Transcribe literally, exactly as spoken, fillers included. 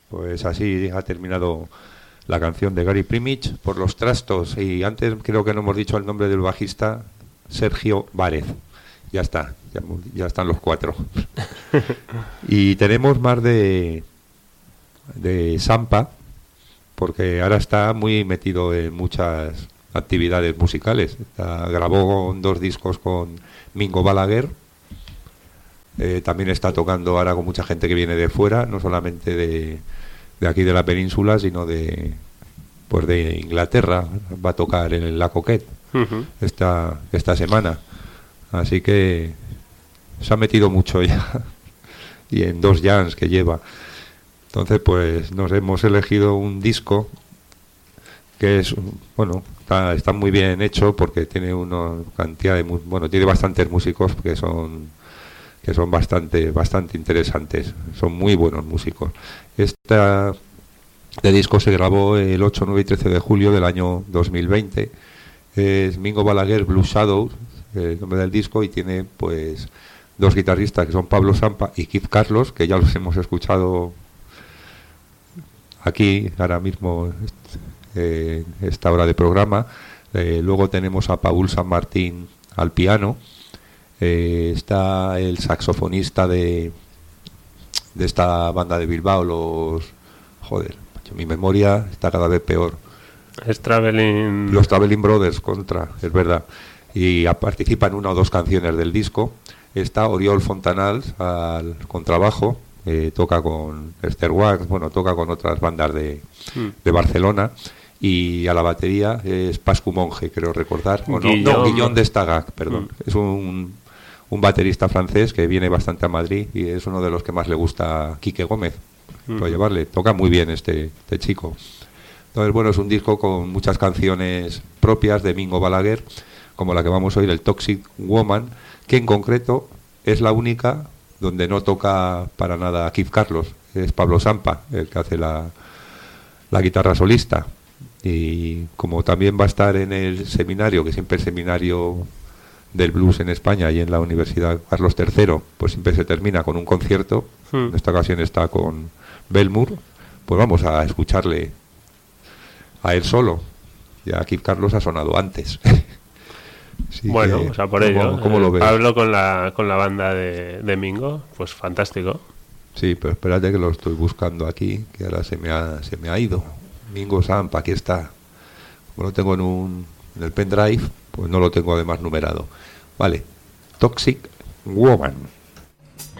Pues así ha terminado la canción de Gary Primich, Por los trastos, y antes creo que no hemos dicho el nombre del bajista, Sergio Várez. Ya está, ya, ya están los cuatro. Y tenemos más de de Sampa, porque ahora está muy metido en muchas actividades musicales. Está, grabó dos discos con Mingo Balaguer. Eh, también está tocando ahora con mucha gente que viene de fuera, no solamente de, de aquí de la península, sino de pues de Inglaterra. Va a tocar en la Coquette uh-huh. esta, esta semana. Así que se ha metido mucho ya. Y en dos jams que lleva. Entonces, pues nos hemos elegido un disco que es, bueno, está, está muy bien hecho porque tiene una cantidad de, bueno, tiene bastantes músicos que son que son bastante bastante interesantes, son muy buenos músicos. Este disco se grabó el ocho, nueve y trece de julio del año dos mil veinte. Es Mingo Balaguer Blue Shadows, el nombre del disco, y tiene pues dos guitarristas que son Pablo Sampa y Keith Carlos, que ya los hemos escuchado aquí ahora mismo eh, esta hora de programa. Eh, luego tenemos a Paul San Martín al piano. Eh, está el saxofonista de de esta banda de Bilbao, los joder, mi memoria está cada vez peor. Es Traveling... Los Traveling Brothers, contra, es verdad. Y a, participa en una o dos canciones del disco. Está Oriol Fontanals al contrabajo. Eh, toca con Esther Wax, bueno, toca con otras bandas de, mm. de Barcelona, y a la batería es Pascu Monge, creo recordar, o no, Guillaume. no, Guillaume de Stagac, perdón, mm. es un, un baterista francés que viene bastante a Madrid y es uno de los que más le gusta a Quique Gómez, mm. por llevarle, toca muy bien este, este chico. Entonces, bueno, es un disco con muchas canciones propias de Mingo Balaguer, como la que vamos a oír, el Toxic Woman, que en concreto es la única donde no toca para nada Keith Carlos, es Pablo Sampa el que hace la, la guitarra solista. Y como también va a estar en el seminario, que siempre es seminario del blues en España y en la Universidad Carlos tercero, pues siempre se termina con un concierto, hmm. en esta ocasión está con Belmour, pues vamos a escucharle a él solo. Ya Keith Carlos ha sonado antes. Sí, bueno, que, o sea, por ello, ¿cómo, cómo lo ves? Pablo con la con la banda de, de Mingo, pues fantástico. Sí, pero espérate que lo estoy buscando aquí, que ahora se me ha se me ha ido. Mingo Sampa, aquí está. Como lo tengo en un en el pendrive, pues no lo tengo además numerado. Vale, Toxic Woman.